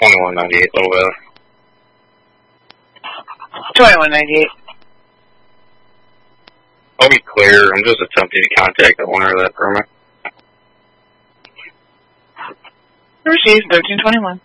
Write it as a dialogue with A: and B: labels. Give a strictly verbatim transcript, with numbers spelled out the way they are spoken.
A: twenty-one ninety-eight, a little better.
B: twenty-one ninety-eight.
A: I'll be clear, I'm just attempting to contact the owner of that permit.
B: Received thirteen twenty-one.